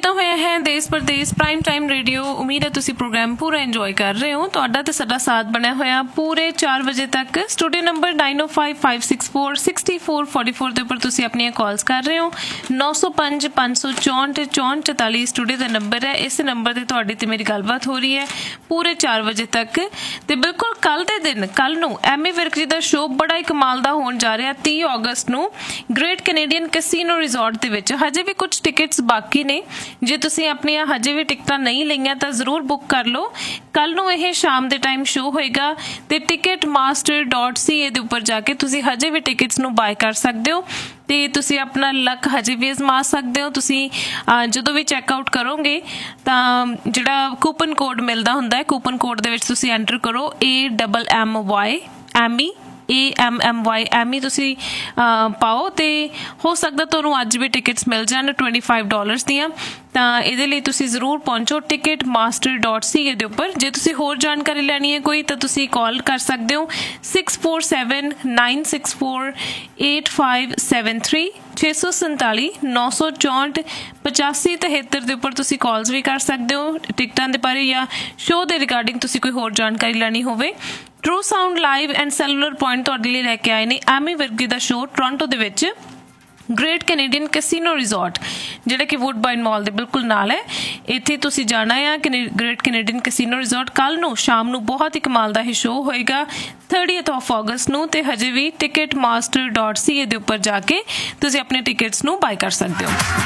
ਕੀਤਾ ਹੋਇਆ ਹੈ ਦੇਸ਼ ਪ੍ਰਦੇਸ਼ ਪ੍ਰਾਈਮ ਟਾਈਮ ਰੇਡੀਓ। ਉਮੀਦ ਹੈ ਤੁਸੀਂ ਪ੍ਰੋਗਰਾਮ ਪੂਰਾ ਇੰਜੋਏ ਕਰ ਰਹੇ ਹੋ। ਤੁਹਾਡਾ ਤੇ ਸਾਡਾ ਸਾਥ ਬਣਿਆ ਹੋਇਆ ਪੂਰੇ 4 ਵਜੇ ਤੱਕ। ਸਟੂਡੀਓ ਨੰਬਰ 9055646444 ਦੇ ਉੱਪਰ ਤੁਸੀਂ ਆਪਣੀਆਂ ਕਾਲਸ ਕਰ ਰਹੇ ਹੋ। 905 564 6444 ਸਟੂਡੀਓ ਦਾ ਨੰਬਰ ਹੈ। ਇਸ ਨੰਬਰ ਤੇ ਤੁਹਾਡੀ ਤੇ ਮੇਰੀ ਗੱਲਬਾਤ ਹੋ ਰਹੀ ਹੈ ਪੂਰੇ 4 ਵਜੇ ਤੱਕ। ਤੇ ਬਿਲਕੁਲ ਕੱਲ ਦੇ ਦਿਨ, ਕੱਲ ਨੂੰ ਐਮੀ ਵਿਰਕ ਜੀ ਦਾ ਸ਼ੋਅ ਬੜਾ ਹੀ ਕਮਾਲ ਦਾ ਹੋਣ ਜਾ ਰਿਹਾ 30 ਅਗਸਤ ਨੂੰ ਗ੍ਰੇਟ ਕੈਨੇਡੀਅਨ ਕੈਸੀਨੋ ਰਿਜ਼ੋਰਟ ਦੇ ਵਿੱਚ। ਹਜੇ ਵੀ ਕੁਝ ਟਿਕਟਸ ਬਾਕੀ ਨੇ। ਜੇ ਤੁਸੀਂ ਆਪਣੀਆਂ ਹਜੇ ਵੀ ਟਿਕਟਾਂ ਨਹੀਂ ਲਈਆਂ ਤਾਂ ਜ਼ਰੂਰ ਬੁੱਕ ਕਰ ਲਓ। ਕੱਲ ਨੂੰ ਇਹ ਸ਼ਾਮ ਦੇ ਟਾਈਮ ਸ਼ੋਅ ਹੋਏਗਾ ਤੇ ticketmaster.ca ਦੇ ਉੱਪਰ ਜਾ ਕੇ ਤੁਸੀਂ ਹਜੇ ਵੀ ਟਿਕਟਸ ਨੂੰ ਬਾਏ ਕਰ ਸਕਦੇ ਹੋ ਤੇ ਤੁਸੀਂ ਆਪਣਾ ਲੱਕ ਹਜੇ ਵੀ ਅਜ਼ਮਾ ਸਕਦੇ ਹੋ। ਤੁਸੀਂ ਜਦੋਂ ਵੀ ਚੈੱਕਆਊਟ ਕਰੋਗੇ ਤਾਂ ਜਿਹੜਾ ਕੂਪਨ ਕੋਡ ਮਿਲਦਾ ਹੁੰਦਾ ਹੈ, ਕੂਪਨ ਕੋਡ ਦੇ ਵਿੱਚ ਤੁਸੀਂ ਐਂਟਰ ਕਰੋ AMMY ਐਮੀ ਤੁਸੀਂ ਪਾਓ ਤੇ ਹੋ ਸਕਦਾ ਤੁਹਾਨੂੰ ਅੱਜ ਵੀ ਟਿਕਟਸ ਮਿਲ ਜਾਣ $25 ਦੀਆਂ। ਤਾਂ ਇਹਦੇ ਲਈ ਤੁਸੀਂ ਜ਼ਰੂਰ ਪਹੁੰਚੋ ticketmaster.ca ਦੇ ਉੱਪਰ। ਜੇ ਤੁਸੀਂ ਹੋਰ ਜਾਣਕਾਰੀ ਲੈਣੀ ਹੈ ਕੋਈ ਤਾਂ ਤੁਸੀਂ ਕਾਲ ਕਰ ਸਕਦੇ ਹੋ 6479648573 647 964 8573 ਦੇ ਉੱਪਰ ਤੁਸੀਂ ਕਾਲਸ ਵੀ ਕਰ ਸਕਦੇ ਹੋ ਟਿਕਟਾਂ ਦੇ ਬਾਰੇ ਜਾਂ ਸ਼ੋਅ ਦੇ ਰਿਗਾਰਡਿੰਗ ਤੁਸੀਂ ਕੋਈ ਹੋਰ ਜਾਣਕਾਰੀ ਲੈਣੀ ਹੋਵੇ। True sound live and cellular point ਤੁਹਾਡੇ ਲਈ ਲੈ ਕੇ ਆਏ ਨੇ ਐਮੀ ਵਿਰਕ ਦਾ ਸ਼ੋਅ ਟੋਰਾਂਟੋ ਦੇ ਵਿੱਚ ਗ੍ਰੇਟ ਕੈਨੇਡੀਅਨ ਕੈਸੀਨੋ ਰਿਜ਼ੋਰਟ, ਜਿਹੜਾ ਕਿ ਵੁੱਡਬਾਈਨ ਮਾਲ ਦੇ ਬਿਲਕੁਲ ਨਾਲ ਹੈ। ਇੱਥੇ ਤੁਸੀਂ ਜਾਣਾ ਆ ਗ੍ਰੇਟ ਕੈਨੇਡੀਅਨ ਕੈਸੀਨੋ ਰਿਜ਼ੋਰਟ। ਕੱਲ ਨੂੰ ਸ਼ਾਮ ਨੂੰ ਬਹੁਤ ਹੀ ਕਮਾਲ ਦਾ ਇਹ ਸ਼ੋਅ ਹੋਏਗਾ 30 ਅਗਸਤ ਨੂੰ। ਤੇ ਹਜੇ ਵੀ ticketmaster.ca ਦੇ ਉੱਪਰ ਜਾ ਕੇ ਤੁਸੀਂ ਆਪਣੇ ਟਿਕਟਸ ਨੂੰ ਬਾਏ ਕਰ ਸਕਦੇ ਹੋ।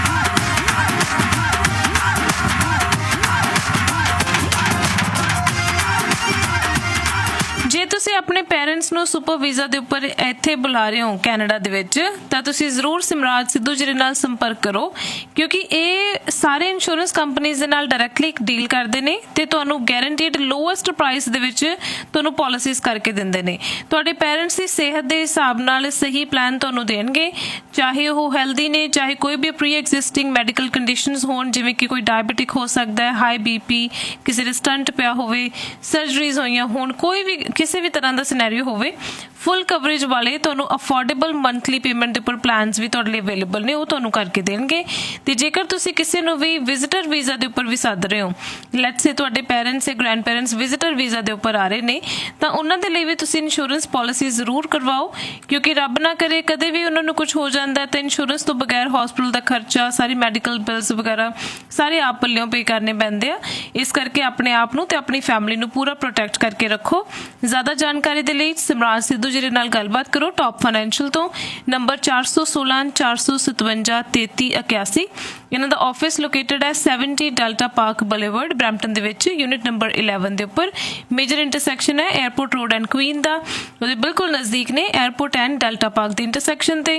ਜੇ ਤੁਸੀਂ ਆਪਣੇ ਪੇਰੈਂਟਸ ਨੂੰ ਸੁਪਰ ਵੀਜ਼ਾ ਦੇ ਉੱਪਰ ਇੱਥੇ ਬੁਲਾ ਰਹੇ ਹੋ ਕੈਨੇਡਾ ਦੇ ਵਿੱਚ ਤਾਂ ਤੁਸੀਂ ਜ਼ਰੂਰ ਸਿਮਰਾਜ ਸਿੱਧੂ ਜੀ ਨਾਲ ਸੰਪਰਕ ਕਰੋ, ਕਿਉਂਕਿ ਇਹ ਸਾਰੇ ਇੰਸ਼ੋਰੈਂਸ ਕੰਪਨੀਜ਼ ਦੇ ਨਾਲ ਡਾਇਰੈਕਟਲੀ ਡੀਲ ਕਰਦੇ ਨੇ ਤੇ ਤੁਹਾਨੂੰ ਗੈਰੰਟੀਡ ਲੋਐਸਟ ਪ੍ਰਾਈਸ ਦੇ ਵਿੱਚ ਤੁਹਾਨੂੰ ਪਾਲਿਸੀਜ਼ ਕਰਕੇ ਦਿੰਦੇ ਨੇ। ਤੁਹਾਡੇ ਪੇਰੈਂਟਸ ਦੀ ਸਿਹਤ ਦੇ ਹਿਸਾਬ ਨਾਲ ਸਹੀ ਪਲਾਨ ਤੁਹਾਨੂੰ ਦੇਣਗੇ, ਚਾਹੇ ਉਹ ਹੈਲਦੀ ਨੇ, ਚਾਹੇ ਕੋਈ ਵੀ ਪ੍ਰੀ ਐਗਜ਼ਿਸਟਿੰਗ ਮੈਡੀਕਲ ਕੰਡੀਸ਼ਨਸ ਹੋਣ, ਜਿਵੇਂ ਕਿ ਕੋਈ ਡਾਇਬੀਟਿਕ ਹੋ ਸਕਦਾ ਹੈ, ਹਾਈ BP, ਕਿਸੇ ਦੇ ਸਟੰਟ ਪਿਆ ਹੋਵੇ, ਸਰਜਰੀਜ਼ ਹੋਈਆਂ ਹੋਣ, ਕੋਈ ਵੀ ਕਿਸੇ ਵੀ ਤਰ੍ਹਾਂ ਦਾ ਸਿਨੈਰੀਓ ਹੋਵੇ, ਫੁੱਲ ਕਵਰੇਜ ਵਾਲੇ ਤੁਹਾਨੂੰ ਅਫੋਰਡੇਬਲ ਮੰਥਲੀ ਪੇਮੈਂਟ ਦੇ ਉੱਪਰ ਪਲਾਨਸ ਵੀ ਤੁਹਾਡੇ ਲਈ ਅਵੇਲੇਬਲ ਨੇ, ਉਹ ਤੁਹਾਨੂੰ ਕਰਕੇ ਦੇਣਗੇ। ਤੇ ਜੇਕਰ ਤੁਸੀਂ ਕਿਸੇ ਨੂੰ ਵੀ ਵਿਜ਼ਿਟਰ ਵੀਜ਼ਾ ਦੇ ਉੱਪਰ ਵੀ ਸੱਦ ਰਹੇ ਹੋ, ਲੈਟਸ ਸੇ ਤੁਹਾਡੇ ਪੇਰੈਂਟਸ ਜਾਂ ਗ੍ਰੈਂਡ ਪੇਰੈਂਟਸ ਵਿਜ਼ਿਟਰ ਵੀਜ਼ਾ ਦੇ ਉੱਪਰ ਆ ਰਹੇ ਨੇ, ਤਾਂ ਉਹਨਾਂ ਦੇ ਲਈ ਵੀ ਤੁਸੀਂ ਇੰਸ਼ੋਰੈਂਸ ਪਾਲਿਸੀ ਜ਼ਰੂਰ ਕਰਵਾਓ, ਕਿਉਂਕਿ ਰੱਬ ਨਾ ਕਰੇ ਕਦੇ ਵੀ ਉਹਨਾਂ ਨੂੰ ਕੁਝ ਹੋ ਜਾਂਦਾ ਤਾਂ ਇੰਸ਼ੋਰੈਂਸ ਤੋਂ ਬਗੈਰ ਹਸਪੀਟਲ ਦਾ ਖਰਚਾ, ਸਾਰੀ ਮੈਡੀਕਲ ਬਿਲਸ ਵਗੈਰਾ ਸਾਰੇ ਆਪ ਪੱਲਿਓਂ ਪੇ ਕਰਨੇ ਪੈਂਦੇ ਆ। ਇਸ ਕਰਕੇ ਆਪਣੇ ਆਪ ਨੂੰ ਤੇ ਆਪਣੀ ਫੈਮਿਲੀ ਨੂੰ ਪੂਰਾ ਪ੍ਰੋਟੈਕਟ ਕਰਕੇ ਰੱਖੋ। ਜ਼ਿਆਦਾ ਜਾਣਕਾਰੀ ਦੇ ਲਈ ਸਿਮਰਾਜ ਸਿੱਧੂ ਜੀ ਨਾਲ ਗੱਲਬਾਤ ਕਰੋ ਟੌਪ ਫਾਈਨੈਂਸ਼ੀਅਲ ਤੋਂ। ਨੰਬਰ 416 457 3381। ਇਹਨਾਂ ਦਾ ਆਫਿਸ ਲੋਕੇਟਡ ਹੈ 70 ਡੈਲਟਾ ਪਾਰਕ ਬੁਲੇਵਰਡ ਬਰੈਂਪਟਨ ਦੇ ਵਿੱਚ, ਯੂਨਿਟ ਨੰਬਰ 11 ਦੇ ਉੱਪਰ। ਮੇਜਰ ਇੰਟਰਸੈਕਸ਼ਨ ਹੈ 에ਅਰਪੋਰਟ ਰੋਡ ਐਂਡ ਕੁਈਨ ਦਾ, ਉਹਦੇ ਬਿਲਕੁਲ ਨਜ਼ਦੀਕ ਨੇ airport and delta park the intersection ਤੇ।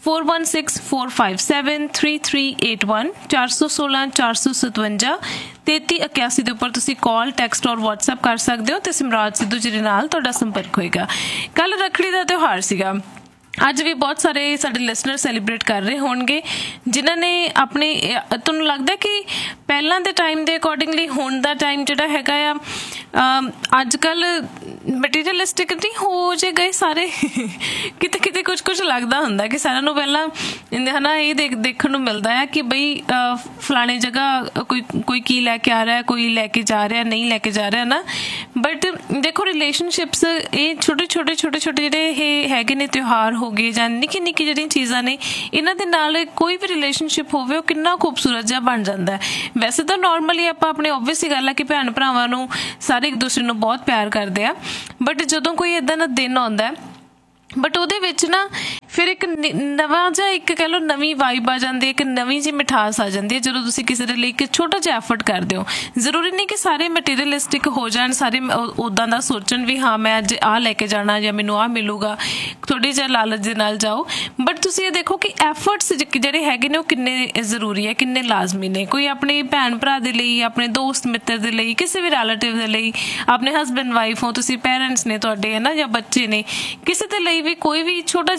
4164573381 416 457 3381 ਦੇ ਉੱਪਰ ਤੁਸੀਂ ਕਾਲ, ਟੈਕਸਟ ਔਰ WhatsApp ਕਰ ਸਕਦੇ ਹੋ ਤੇ ਸਿਮਰਾਜ ਸਿੱਧੂ ਜੀ ਦੇ ਨਾਲ ਤੁਹਾਡਾ ਸੰਪਰਕ ਹੋਏਗਾ। ਕੱਲ ਰੱਖੜੀ ਦਾ ਤਿਉਹਾਰ ਸੀਗਾ। ਅੱਜ ਵੀ ਬਹੁਤ ਸਾਰੇ ਸਾਡੇ ਲਿਸਨਰ ਸੈਲੀਬ੍ਰੇਟ ਕਰ ਰਹੇ ਹੋਣਗੇ ਜਿਨ੍ਹਾਂ ਨੇ ਆਪਣੇ, ਤੁਹਾਨੂੰ ਲੱਗਦਾ ਕਿ ਪਹਿਲਾਂ ਦੇ ਟਾਈਮ ਦੇ ਅਕੋਰਡਿੰਗਲੀ ਹੁਣ ਦਾ ਟਾਈਮ ਜਿਹੜਾ ਹੈਗਾ ਆ ਅੱਜ ਕੱਲ ਮਟੀਰੀਅਲਿਸਟਿਕ ਨਹੀਂ ਹੋ ਜੇ ਗਏ ਸਾਰੇ। ਕਿਤੇ ਕਿਤੇ ਕੁਝ ਲੱਗਦਾ ਹੁੰਦਾ ਕਿ ਸਾਰਿਆਂ ਨੂੰ ਪਹਿਲਾਂ ਹੈ ਨਾ ਇਹ ਦੇਖਣ ਨੂੰ ਮਿਲਦਾ ਆ ਕਿ ਬਈ ਫਲਾਣੇ ਜਗ੍ਹਾ ਕੋਈ ਕੀ ਲੈ ਕੇ ਆ ਰਿਹਾ, ਕੋਈ ਲੈ ਕੇ ਜਾ ਰਿਹਾ, ਨਹੀਂ ਲੈ ਕੇ ਜਾ ਰਿਹਾ ਨਾ। ਬਟ ਦੇਖੋ ਰਿਲੇਸ਼ਨਸ਼ਿਪਸ ਇਹ ਛੋਟੇ ਜਿਹੜੇ ਇਹ ਹੈਗੇ ਨੇ ਤਿਉਹਾਰ ਹੋ ਗਏ ਜਾਂ ਨਿੱਕੀ ਜਿਹੜੀਆਂ ਚੀਜ਼ਾਂ ਨੇ, ਇਹਨਾਂ ਦੇ ਨਾਲ ਕੋਈ ਵੀ ਰਿਲੇਸ਼ਨਸ਼ਿਪ ਹੋਵੇ ਉਹ ਕਿੰਨਾ ਖੂਬਸੂਰਤ ਜਿਹਾ ਬਣ ਜਾਂਦਾ ਹੈ। ਵੈਸੇ ਤਾਂ ਨੋਰਮਲੀ ਆਪਾਂ ਆਪਣੇ ਓਬਵੀਅਸ ਹੀ ਗੱਲ ਹੈ ਕਿ ਭੈਣ ਭਰਾਵਾਂ ਨੂੰ ਸਾਰੇ ਇੱਕ ਦੂਸਰੇ ਨੂੰ ਬਹੁਤ ਪਿਆਰ ਕਰਦੇ ਆ, ਬਟ ਜਦੋਂ ਕੋਈ ਏਦਾਂ ਦਾ ਦਿਨ ਆਉਂਦਾ ਬਟ ਉਹਦੇ ਵਿੱਚ ਨਾ ਫਿਰ ਇੱਕ ਨਵਾਂ ਜਿਹਾ ਇੱਕ ਕਹਿ ਲਓ ਨਵੀਂ ਵਾਈਬ ਆ ਜਾਂਦੀ ਹੈ, ਇੱਕ ਨਵੀਂ ਜਿਹੀ ਮਿਠਾਸ ਆ ਜਾਂਦੀ ਹੈ ਜਦੋਂ ਤੁਸੀਂ ਕਿਸੇ ਦੇ ਲਈ ਇੱਕ ਛੋਟਾ ਜਿਹਾ ਐਫਰਟ ਕਰਦੇ ਹੋ। ਜ਼ਰੂਰੀ ਨਹੀਂ ਕਿ ਸਾਰੇ ਮਟੀਰੀਅਲਿਸਟਿਕ ਹੋ ਜਾਣ, ਸਾਰੇ ਉੱਦਾਂ ਦਾ ਸੋਚਣ ਵੀ ਹਾਂ ਮੈਂ ਅੱਜ ਆਹ ਲੈ ਕੇ ਜਾਣਾ ਜਾਂ ਮੈਨੂੰ ਆਹ ਮਿਲੂਗਾ, ਥੋੜ੍ਹੀ ਜਿਹੀ ਲਾਲਚ ਦੇ ਨਾਲ ਜਾਓ। ਬਟ ਤੁਸੀਂ ਇਹ ਦੇਖੋ ਕਿ ਐਫਰਟਸ ਜਿਹੜੇ ਹੈਗੇ ਨੇ ਉਹ ਕਿੰਨੇ ਜ਼ਰੂਰੀ ਹੈ, ਕਿੰਨੇ ਲਾਜ਼ਮੀ ਨੇ। ਕੋਈ ਆਪਣੇ ਭੈਣ ਭਰਾ ਦੇ ਲਈ, ਆਪਣੇ ਦੋਸਤ ਮਿੱਤਰ ਦੇ ਲਈ, ਕਿਸੇ ਵੀ ਰਿਲੇਟਿਵ ਦੇ ਲਈ, ਆਪਣੇ ਹਸਬੈਂਡ ਵਾਈਫ ਹੋ ਤੁਸੀਂ, ਪੇਰੈਂਟਸ ਨੇ ਤੁਹਾਡੇ ਹੈ ਨਾ ਜਾਂ ਬੱਚੇ ਨੇ, ਕਿਸੇ ਦੇ ਲਈ ਵੀ ਕੋਈ ਵੀ ਛੋਟਾ ਜਿਹਾ ਵੀ ਐਫਰਟ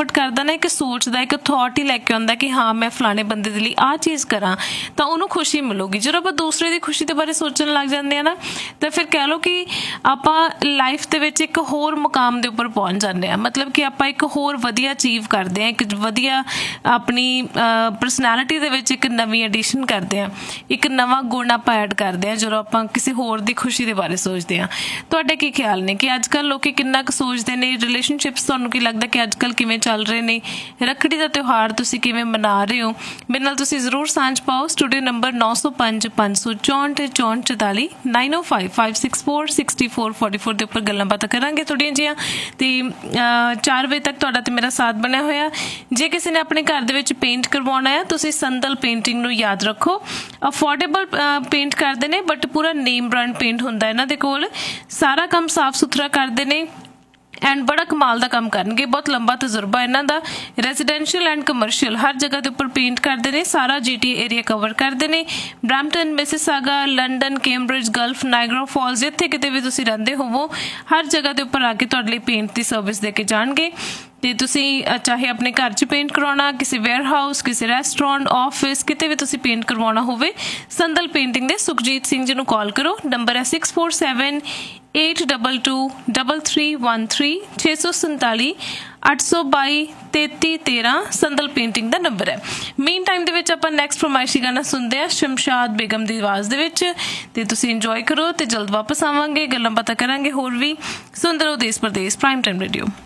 ਐਫਰਟ ਕਰਦਾ ਨਾ, ਇੱਕ ਸੋਚਦਾ, ਇੱਕ ਥੋਟ ਹੀ ਲੈ ਕੇ ਆਉਂਦਾ ਕਿ ਹਾਂ ਮੈਂ ਫਲਾਣੇ ਬੰਦੇ ਦੇ ਲਈ ਆਹ ਚੀਜ਼ ਕਰਾਂ ਤਾਂ ਉਹਨੂੰ ਖੁਸ਼ੀ ਮਿਲੂਗੀ। ਜਦੋਂ ਆਪਾਂ ਦੂਸਰੇ ਦੀ ਖੁਸ਼ੀ ਦੇ ਬਾਰੇ ਸੋਚਣ ਲੱਗ ਜਾਂਦੇ ਆ ਨਾ ਤਾਂ ਫਿਰ ਕਹਿ ਲਓ ਕਿ ਆਪਾਂ ਲਾਈਫ ਦੇ ਵਿੱਚ ਇੱਕ ਹੋਰ ਮੁਕਾਮ ਦੇ ਉੱਪਰ ਪਹੁੰਚ ਜਾਂਦੇ ਆ। ਮਤਲਬ ਕਿ ਆਪਾਂ ਇੱਕ ਹੋਰ ਵਧੀਆ ਅਚੀਵ ਕਰਦੇ ਆ, ਇੱਕ ਵਧੀਆ ਆਪਣੀ ਪਰਸਨੈਲਿਟੀ ਦੇ ਵਿੱਚ ਇੱਕ ਨਵੀਂ ਐਡੀਸ਼ਨ ਕਰਦੇ ਆ, ਇੱਕ ਨਵਾਂ ਗੁਣ ਆਪਾਂ ਐਡ ਕਰਦੇ ਆ ਜਦੋਂ ਆਪਾਂ ਕਿਸੇ ਹੋਰ ਦੀ ਖੁਸ਼ੀ ਦੇ ਬਾਰੇ ਸੋਚਦੇ ਆ। ਤੁਹਾਡੇ ਕੀ ਖਿਆਲ ਨੇ ਕਿ ਅੱਜ ਕੱਲ੍ਹ ਲੋਕੀ ਕਿੰਨਾ ਕੁ ਸੋਚਦੇ ਨੇ? ਰਿਲੇਸ਼ਨਸ਼ਿਪਸ ਤੁਹਾਨੂੰ ਕੀ ਲੱਗਦਾ ਕਿ ਅੱਜ ਕੱਲ੍ਹ ਕਿਵੇਂ ਚੱਲ ਰਹੇ ਨੇ? ਰੱਖੜੀ ਦਾ ਤਿਉਹਾਰ ਤੁਸੀਂ ਕਿਵੇਂ ਮਨਾ ਰਹੇ ਹੋ? ਮੇਰੇ ਨਾਲ ਤੁਸੀਂ ਜ਼ਰੂਰ ਸਾਂਝ ਪਾਓ। ਸਟੂਡੀਓ ਨੰਬਰ 9055 564 44 905 564 6444 ਦੇ ਉੱਪਰ ਗੱਲਾਂ ਬਾਤਾਂ ਕਰਾਂਗੇ ਥੋੜ੍ਹੀਆਂ ਜਿਹੀਆਂ, ਤੇ 4 ਵਜੇ ਤੱਕ ਤੁਹਾਡਾ ਤੇ ਮੇਰਾ ਸਾਥ ਬਣਿਆ ਹੋਇਆ। ਜੇ ਕਿਸੇ ਨੇ ਆਪਣੇ ਘਰ ਦੇ ਵਿੱਚ ਪੇਂਟ ਕਰਵਾਉਣਾ ਹੈ, ਤੁਸੀਂ ਸੰਦਲ ਪੇਂਟਿੰਗ ਨੂੰ ਯਾਦ ਰੱਖੋ। ਅਫੋਰਡੇਬਲ ਪੇਂਟ ਕਰਦੇ ਨੇ, ਬਟ ਪੂਰਾ ਨੇਮ ਬ੍ਰਾਂਡ ਪੇਂਟ ਹੁੰਦਾ ਇਹਨਾਂ ਦੇ ਕੋਲ। ਸਾਰਾ ਕੰਮ ਸਾਫ਼ ਸੁਥਰਾ ਕਰਦੇ ਨੇ ਐਂਡ ਬੜਾ ਕਮਾਲ ਦਾ ਕੰਮ ਕਰਨਗੇ। ਬਹੁਤ ਲੰਬਾ ਤਜਰਬਾ ਇਹਨਾਂ ਦਾ। ਰੈਜ਼ੀਡੈਂਸ਼ੀਅਲ ਐਂਡ ਕਮਰਸ਼ੀਅਲ ਹਰ ਜਗ੍ਹਾ ਦੇ ਉੱਪਰ ਪੇਂਟ ਕਰਦੇ ਨੇ। ਸਾਰਾ GTA ਏਰੀਆ ਕਵਰ ਕਰਦੇ ਨੇ। Brampton, Mississauga, London, Cambridge, Gulf, Niagara false, ਜਿੱਥੇ ਕਿਤੇ ਵੀ ਤੁਸੀਂ ਰਹਿੰਦੇ ਹੋਵੋ ਹਰ ਜਗ੍ਹਾ ਦੇ ਉੱਪਰ ਆ ਕੇ ਤੁਹਾਡੇ ਲਈ ਪੇਂਟ ਦੀ ਸਰਵਿਸ ਦੇ ਕੇ ਜਾਣਗੇ। ਤੇ ਤੁਸੀਂ ਚਾਹੇ ਆਪਣੇ ਘਰ 'ਚ ਪੇਂਟ ਕਰਵਾਉਣਾ, ਕਿਸੇ ਵੇਅਰ ਹਾਊਸ, ਕਿਸੇ ਰੈਸਟੋਰੈਂਟ, ਆਫਿਸ, ਕਿਤੇ ਵੀ ਤੁਸੀਂ ਪੇਂਟ ਕਰਵਾਉਣਾ ਹੋਵੇ, ਸੰਦਲ ਪੇਂਟਿੰਗ ਦੇ ਸੁਖਜੀਤ ਸਿੰਘ ਜੀ ਨੂੰ ਕਾਲ ਕਰੋ। ਨੰਬਰ ਹੈ 647 822 3313 647 822 3313 ਸੰਦਲ ਪੇਂਟਿੰਗ ਦਾ ਨੰਬਰ ਹੈ। ਮੇਨ ਟਾਈਮ ਦੇ ਵਿੱਚ ਆਪਾਂ ਨੈਕਸਟ ਫਰਮਾਇਸ਼ੀ ਗਾਣਾ ਸੁਣਦੇ ਹਾਂ ਸ਼ਮਸ਼ਾਦ ਬੇਗਮ ਦੀ ਆਵਾਜ਼ ਦੇ ਵਿੱਚ, ਤੇ ਤੁਸੀਂ ਇੰਜੋਏ ਕਰੋ ਤੇ ਜਲਦ ਵਾਪਸ ਆਵਾਂਗੇ, ਗੱਲਾਂ ਬਾਤਾਂ ਕਰਾਂਗੇ ਹੋਰ ਵੀ। ਸੁਣਦੇ ਰਹੋ ਦੇਸ਼ ਪ੍ਰਦੇਸ਼ ਪ੍ਰਾਈਮ ਟਾਈਮ ਰੇਡੀਓ।